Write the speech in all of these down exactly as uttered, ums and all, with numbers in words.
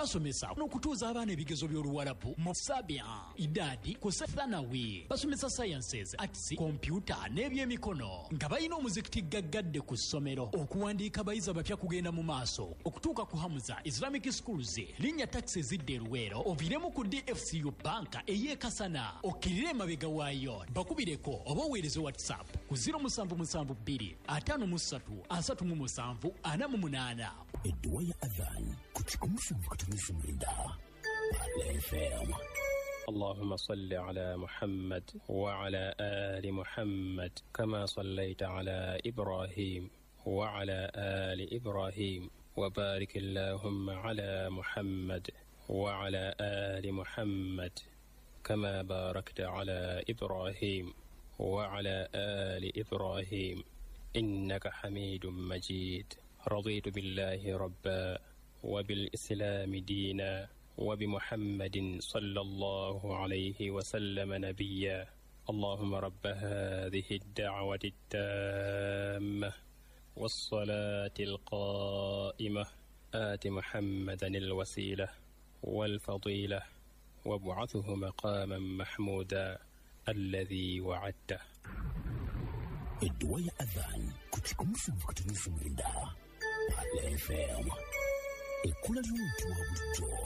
basomesa n'okutuuza abaana ebigezo by'Oluwarabu mu Sabia, Idadi ku Thanawi. Basomesa sciences, arts, computer n'ebyemikono nga balina omuzikiti gaggadde ku ssomero. Okuwandiika abayizi abapya kugenda mu maaso okutuuka ku Hamza Islamic Schools. Linnya taxi zidde Luweero oviremu ku D F C U banka ey'ekasana okkirire emabega waayo. Bakubireko oba oweereze WhatsApp ku zero seven seven two atano mu ssatu asatu mu musanvu ana mu munaana. Edduwa ya adhan kutikumusha mkutumisha mwenda L F M. اللهم صل على محمد وعلى آل محمد كما صليت على إبراهيم وعلى آل إبراهيم وبارك اللهم على محمد وعلى آل محمد كما باركت على إبراهيم وعلى آل إبراهيم إنك حميد مجيد. رضيت بالله ربا وبالإسلام دينا وبمحمد صلى الله عليه وسلم نبيا. اللهم رب هذه الدعوة التامة والصلاة القائمة آت محمدا الوسيلة والفضيلة وابعثه مقاما محمودا الذي وعدته. Edduwa ya adhan kutikumusha mkutumisha mwenda L F M. Ekula ly'omuntu wa bulijjo.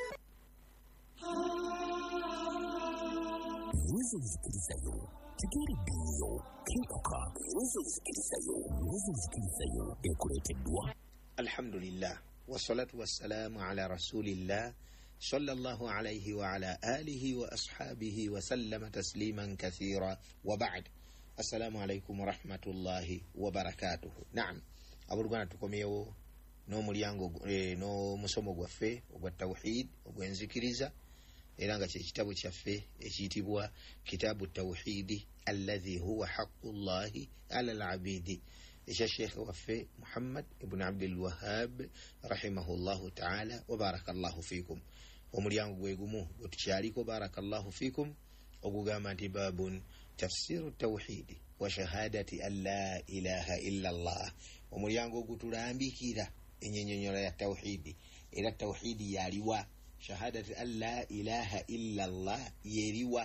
Uwezo uzikirizayo kigeri duniyo kinkuka. Uwezo uzikirizayo uwezo uzikirizayo ekuleteddwa. Alhamdulillah wassalatu wassalamu ala rasulillah sallallahu alayhi wa ala alihi wa ashabihi wa sallama tasliman kathira wa ba'd. Assalamu alaykum wa rahmatullahi wa barakatuh. Naam, abulugana tukomyewo no mulyango eh, no musomo gwaffe ogwa tawhid ogwenzikiriza era nga kyekitabo kyaffe ekiyitibwa kitabu tawhidi alladhi huwa haqqullahi ala al-abidi ekya Sheikh waffe Muhammad ibn Abdul Wahhab rahimahullahu ta'ala wa barakallahu fikum. Omulyango gwegumu gwetukyaliko barakallahu fikum ogugamba nti babun tafsiru tawhidi wa shahadati an la ilaha illa Allah. Omulyango ogutulambikira enyenyonyola ya tawhidi era tawhidi yaliwa shahadati an la ilaha illa Allah yeriwa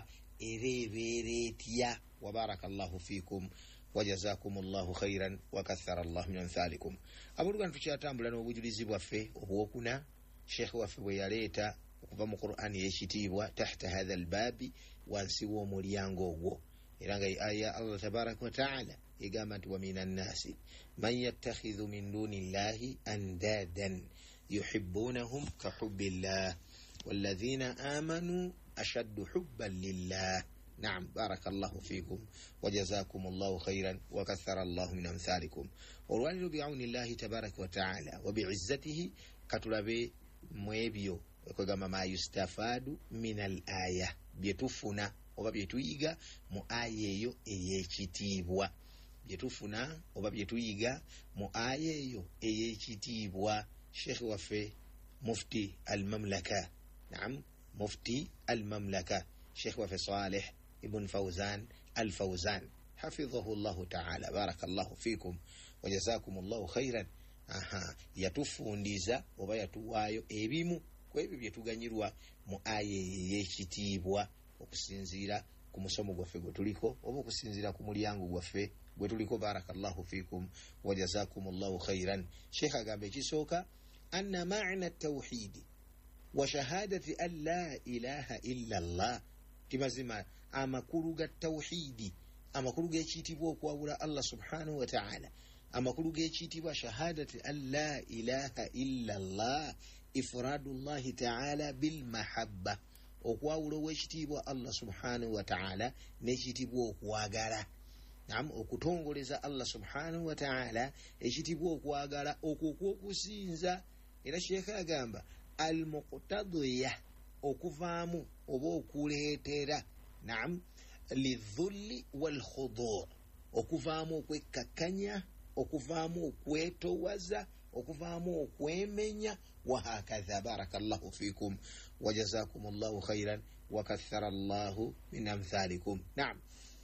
ereberetya wa barakallahu fikum wa jazakumullahu khairan wa kathara Allah min amthalikum. Abulugana tukyatambula n'obujulizi bwaffe obwokuna Sheikh waffe bwe yaleeta okuva mu Qur'ani yekitiibwa tahta hadha albabi wansi w'omulyango ogwo era nga aya Allah tabaraka wa ta'ala igamba nti wa minan nasi man yattakhidhu min duni llahi andadan yuhibbunahum ka hubbillah walladhina amanu ashaddu hubban lillah. نعم بارك الله فيكم وجزاكم الله خيرا وكثر الله من أمثالكم. والوالد بعون الله تبارك وتعالى وبعزته كتلبي mwebyo kwegamba ma yustafadu min al-aya byetufuna oba byetuyiga mu aya eyo eyekitiibwa byetufuna oba byetuyiga mu aya eyo eyekitiibwa. Sheikh waffe mufti al-mamlaka naam mufti al-mamlaka Sheikh waffe Saleh ibn Fawzan al-Fawzan hafidhahu Allah ta'ala barakallahu fikum wa jazakumullahu khairan. Aha yatufundiza oba yatuwaayo ebimu kwebyo byetuganyirwa mu aya eyekitiibwa okusinziira ku musomo gwaffe gwe tuliko oba okusinziira ku mulyango gwaffe gwe tuliko barakallahu fikum wa jazakumullahu khairan. Sheikh agambe ekisooka anna ma'na at-tawhid wa shahadati an la ilaha illa Allah. Kimazima amakulu ga tawhidi amakulu g'ekiyitibwa okwawula Allah subhanahu wa ta'ala amakulu g'ekiyitibwa shahadati an la ilaha illa Allah ifradu Allah ta'ala bil mahabba okwawula w'ekiyitibwa Allah subhanahu wa ta'ala n'ekiyitibwa okwagala. Naam okutongoleza Allah subhanahu wa ta'ala ekiyitibwa okwagala okwo kw'okusinza era Sheikh agamba al muqtadiya okuvaamu oba okuleetera naam lidhulli wal khudu' okuvaamu okwekkakkanya okuvaamu okwetowaza okuvaamu okwemenya wa hakadha. Barakallahu fikum wa jazakumullahu khairan wa kathara Allahu min amthalikum. Naam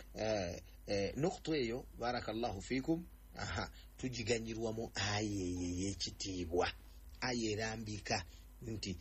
eh, eh, nukta eyo barakallahu fikum aha tujiganyirwa mu aya eyekitiibwa aya erambika nti